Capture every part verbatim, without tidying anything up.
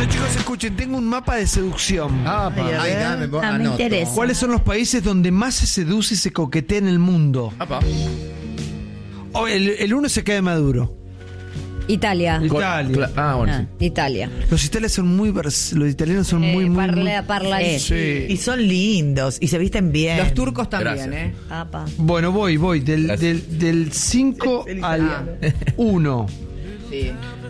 Bueno, chicos, escuchen, tengo un mapa de seducción. Ah, pa. Ay, dame, vos, Ah, me anoto. interesa. ¿Cuáles son los países donde más se seduce y se coquetea en el mundo? Apa. Oh, el, el uno se cae Maduro. Italia. Italia. Cla- Ah, bueno, Ah, sí. Italia. Los italianos son muy vers- los italianos son muy, Eh, muy, parla, muy- parla Sí. Y son lindos y se visten bien. Los turcos también, Gracias. ¿eh? Apa. Bueno, voy, voy. Del, Gracias. del, del cinco al uno. Sí.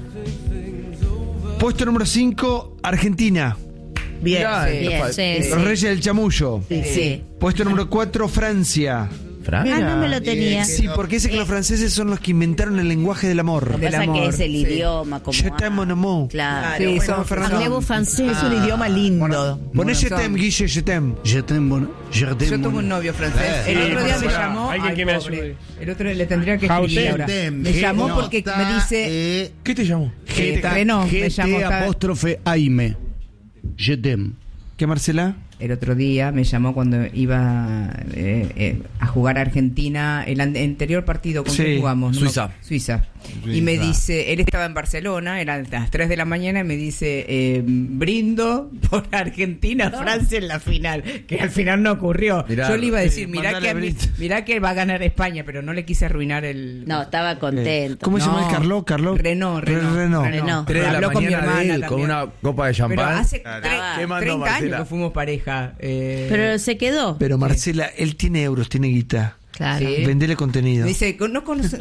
Puesto número cinco, Argentina. Bien. Mirá, sí. esto Bien, fa- sí, eh, sí. Los Reyes del Chamullo. Sí, sí. Puesto número cuatro, Francia. Fran. Ah, no me lo tenía. Sí, porque dice que los franceses son los que inventaron el lenguaje del amor. Lo que Del pasa amor, que es el sí. idioma como. Je t'aime, mon amour. Claro. Sí, bueno, son Fernando. Parlez-vous français. Es un idioma lindo. Poné je Son- t'aime, Guille, je t'aime. Je t'aime, mon- je Yo t'aime, tuve mon- un novio francés. Eh, El otro día me pará, llamó. alguien Ay, que me pobre. ayude. El otro le tendría que Jauté. escribir ahora. Tem, Me G- llamó no, porque ta- me dice. eh, ¿Qué te llamo? eh, Renault, me llamó. G T ta- apóstrofe Aime. Je t'aime. ¿Qué, Marcela? El otro día me llamó cuando iba eh, eh, a jugar a Argentina, el an- anterior partido, ¿con Sí, qué jugamos? No me- Suiza. Suiza. Y me dice, él estaba en Barcelona, eran las tres de la mañana, y me dice, eh, brindo por Argentina, Francia en la final, que al final no ocurrió. Mirá, Yo le iba a decir, sí, mirá mandale que, a mí- brindo. mirá que va a ganar España, pero no le quise arruinar el... No, estaba contento. ¿Cómo se llama No. el Carlos? Carlos. Renault, Re- Renault. Renault. Renault. Tres de la Habló con mi mañana de hermana él, con también. una copa de Pero champán. hace Claro. tre- ¿Qué mandó, treinta años Marcela? que fuimos pareja. eh, Pero se quedó. Pero Marcela, él tiene euros, tiene guita. Claro. Sí. Vendele contenido. me dice, no conoce...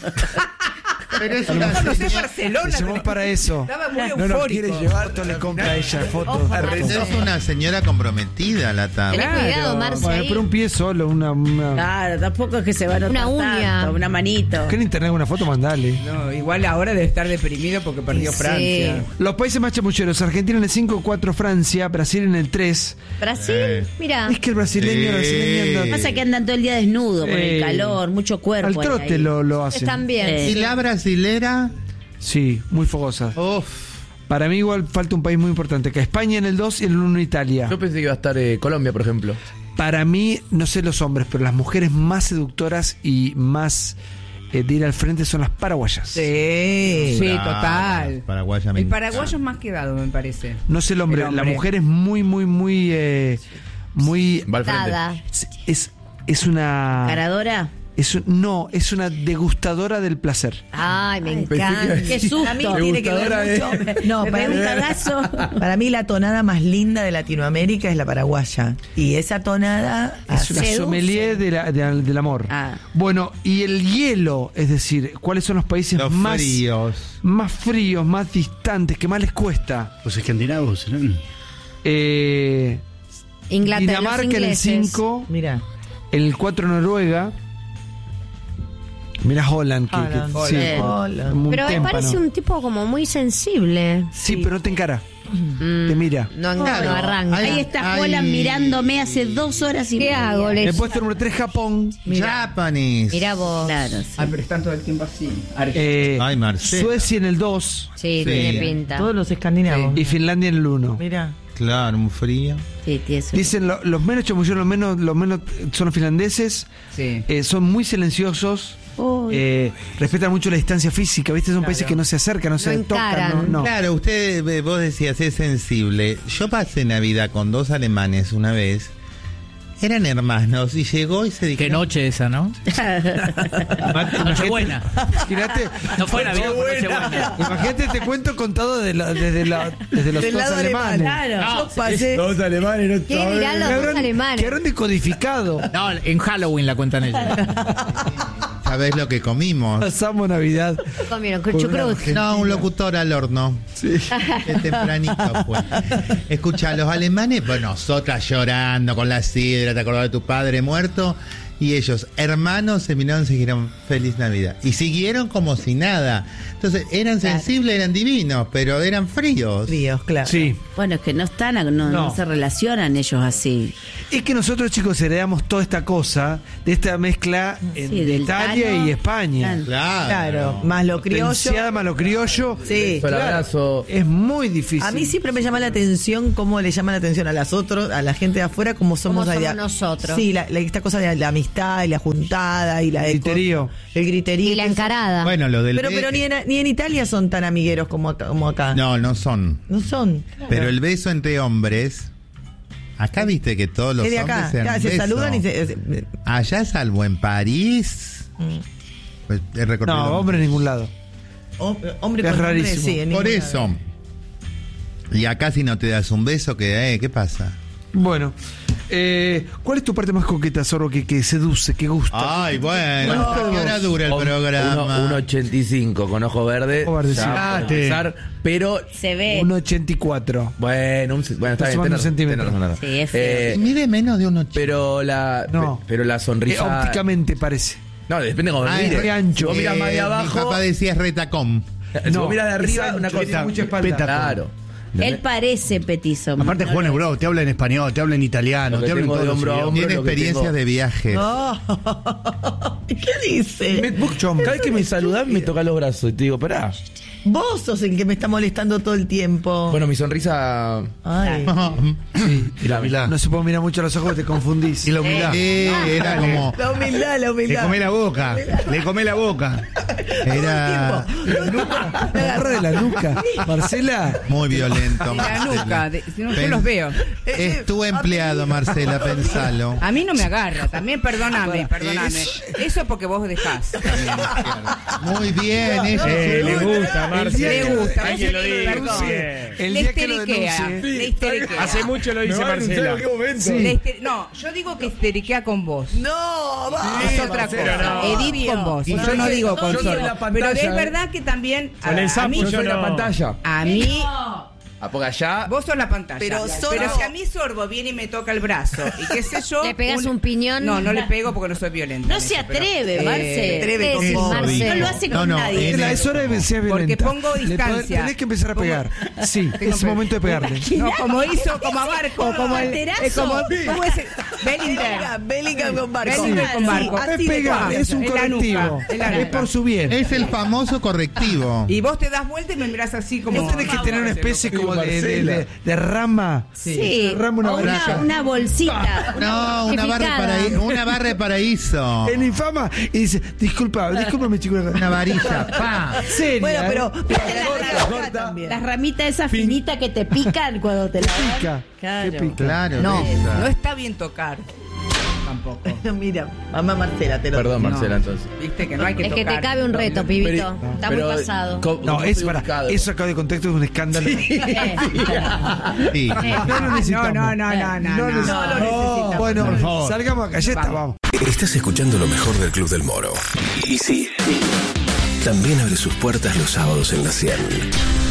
Pero es No una conocés señora- Barcelona. Te llamó para eso. Estaba muy No, no, eufórico. quiere llevar, foto le compra a ella, fotos. Es una señora comprometida, la tabla. Tenés Claro. cuidado, Marce. Bueno, ahí. pero un pie solo, una... una... Claro, tampoco es que se van a Una uña. una manito. ¿Qué en internet una foto? Mandale. No, igual ahora debe estar deprimido porque perdió Sí. Francia. Los países más chamucheros, Argentina en el cinco, cuatro Francia, Brasil en el tres. Brasil, Eh. mira. Es que el brasileño, el brasileño anda- Pasa que andan todo el día desnudo por Eh, el calor, mucho cuerpo. al hay trote ahí. lo, lo hacen. Están bien. Eh. ¿Y la brasilera? Sí, muy fogosa. Uf. Para mí igual falta un país muy importante, que España en el dos y en el uno Italia. Yo pensé que iba a estar eh, Colombia, por ejemplo. Para mí, no sé los hombres, pero las mujeres más seductoras y más eh, de ir al frente son las paraguayas. Sí. Sí, Bravo. total. Paraguaya me El encanta. paraguayo es más quedado, me parece. No sé el hombre, El hombre. la mujer es muy, muy, muy, eh, muy... Va al frente. Dada. Es, es una... Caradora. Es un- no, es una degustadora del placer. Ay, me Pensé que iba a encanta. decir- Qué Para mí susto. tiene que ver Degustadora, mucho. No, Me para pegó mí, un cagazo. para mí la tonada más linda de Latinoamérica es la paraguaya. Y esa tonada Es una seduce. sommelier de la- de- del amor. Ah. Bueno, y el hielo, es decir, ¿cuáles son los países Los más fríos. más fríos, más distantes, que más les cuesta? Los escandinavos, ¿no? Eh, Inglaterra, los Dinamarca en el ingleses. cinco, Mira. en el cuatro Noruega. Mira Holland, que, que- Holland. sí, Holland. Holland. como un Pero me témpano. parece un tipo como muy sensible. Sí, pero no te encara, Mm. te mira. No, no, Claro. no arranca. Hay- Ahí está hay- Holland mirándome hace dos horas y ¿Qué media. hago? En Les- el puesto número tres, Japón. Japanese. Mirá vos. Claro, sí. Ah, pero están todo el tiempo así. Eh, Ay, Marcela. Suecia en el dos Sí, Sí. tiene pinta. Todos los escandinavos. y Finlandia en el uno. Mira. Claro, un frío. Sí, tiene su- Dicen lo- los menos chamulleros, los menos, los menos son los finlandeses. Sí. Eh, son muy silenciosos. Uy. eh, respetan mucho la distancia física, ¿viste? Son países que no se acercan, no se No tocan. encaran. No, no. Claro, usted, eh, vos decías, es sensible. Yo pasé Navidad con dos alemanes una vez. Eran hermanos y llegó y se dijo... Qué noche esa, ¿no? Imagínate- Nochebuena. Imagínate. No fue Navidad, fue Nochebuena. Imagínate, te cuento contado de la- desde, la, desde los Del dos lado alemanes. Claro. No, Yo pasé. Dos alemanes, no ¿Qué dirán los dos alemanes? Quedaron decodificado. No, en Halloween la cuentan ellos. ¿Sabés lo que comimos? Pasamos Navidad. Comieron Con una chucrut. Argentina. No, un locutor al horno. Sí. Qué tempranito fue. Escucha, los alemanes, bueno, nosotras llorando con la sidra, te acordás de tu padre muerto. Y ellos, hermanos, se miraron y se dijeron feliz Navidad. Y siguieron como si nada. Entonces, eran sensibles, eran divinos, pero eran fríos. Fríos, claro. Sí. Bueno, es que no están, no, no. No. se relacionan ellos así. Es que nosotros, chicos, heredamos toda esta cosa de esta mezcla eh, Sí, de del Italia tano. y España. Claro. Claro. Más lo criollo. Potenciada más lo criollo. Sí. Fue el abrazo. Es muy difícil. A mí siempre me llama la atención cómo le llama la atención a las otros, a la gente de afuera, como somos, Cómo somos allá. nosotros. Sí, la, la- esta cosa de la amistad amistad, y la juntada, y la de Griterío. el griterío. Y la encarada. Bueno, lo del Pero, be- pero ni en, ni en Italia son tan amigueros como, como acá. No, no son. No son. Pero el beso entre hombres, acá viste que todos los Es de hombres acá. se dan Acá se beso. saludan y se. se- Allá, salvo en París, pues he recorrido. No, hombre en ningún lado. hom- hombre Es con hombre, rarísimo. sí, en Por ningún eso. lado. Y acá si no te das un beso, que, eh, ¿qué pasa? Bueno, eh, ¿cuál es tu parte más coqueta, Zorro, que, que seduce, que gusta? Ay, bueno, No. ¿qué hora dura el programa? uno ochenta y cinco con ojo verde. Ojo verde, ya sí. por Ah, te- empezar, pero Se ve. Un ochenta y cuatro. bueno, un, bueno, está Está bien, sumando tenés- un centímetro. tenés razón. Sí, es feo. Eh, Mide menos de un ochenta. pero la No. pe- pero la Eh, sonrisa ópticamente parece. No, depende de cómo Ah, mires. es re ancho. Si vos miras más de Eh, abajo, Mi papá decía es retacón. si No, vos miras de es arriba, ancho, una cosa tiene mucha espalda. Claro. Él parece petizo. Aparte no juega en lo es. Euro, te habla en español, te habla en italiano, Lo que te habla en tengo todos de los hombro a idiomas. hombro. Tiene lo que experiencia tengo. de viajes. Oh. ¿Qué dice? Me- vos, cada vez que me saludás me tocas los brazos y te digo, pará. Vos sos el que me está molestando todo el tiempo. Bueno, mi sonrisa. Ay. Sí. Y la humildad. No se puede mirar mucho a los ojos, te confundís. Y la humildad. Eh, era como. La humildad, la Le humildad. comé la boca, le comé la boca. Era Me agarra de la nuca. Marcela. muy violento. En la Marcela. nuca, de- si no, yo Pen- los veo. Es tu empleado, Marcela, pensalo. A mí no me agarra, también perdóname, perdóname. Eso porque vos dejás. Muy bien, ella. Eh, le gusta, El Marce. día Le que gusta, Hay vos quien lo sí, diga. perdón. El Le día que lo histeriquea, denuncie. le histeriquea. Hace mucho lo dice Marcela. Le hister- No, yo digo que histeriquea con vos. No, va. Es otra Marcela, cosa. no. Edith con vos. Y yo yo no soy- digo con yo soy Zorro. la pantalla, Pero es eh. verdad que también a, Con el a sapo mí, Yo soy no. la pantalla. a mí Ah, porque allá. vos sos la pantalla. Pero Zorro- Pero si a mí Sorbo viene y me toca el brazo y qué sé yo. Le pegas un piñón. No, no le pego porque no soy violenta. No en se eso, pero, atreve, eh, Marce. atreve ¿Qué con decís, vos. Marce? No lo hace No, con no, nadie. en La- el- Es hora de ser violenta. pongo Le distancia. tenés que empezar a Pongo- pegar. Sí, Tengo es que- momento de pegarle. No, como hizo, como a Barco, como el. Paterazo. Es como. ¿Cómo es? Bellinger. Bellingham con Barco. Bellinger con Barco. No es Así de pegar, cuatro. es un En la correctivo. nuca, en la Es nuca. por su bien. Es el famoso correctivo. Y vos te das vuelta y me mirás así como. Vos tenés que tener una especie como de, de, Marcela. de- de rama. Sí, Rama una o una, varilla. una bolsita. No, una barra, de picada. paraí- una barra de paraíso. En infama y dice, disculpa, disculpa mi chico. Una varilla, pa. Seria, Bueno, ¿eh? pero. viste la Corta, rama acá también. Las ramitas esas finitas que te pican cuando te la dan. Pica. Claro. ¿Qué pica? Claro, No, esa. no está bien tocar. Tampoco. Mira, mamá Marcela, te lo Perdón, No. Marcela, entonces. Viste que no hay que Es que tocar. te cabe un reto, pibito. Pero- Está pero, muy pasado. co- No, ¿cómo es estoy para. ubicado? Eso sacado de contexto es un escándalo. Sí. No lo necesitamos. No, no, no, no, no, no. No, lo necesitamos. Bueno, Por favor. salgamos acá, ya está, vamos. Estás escuchando lo mejor del Club del Moro. Y sí, también abre sus puertas los sábados en la cien.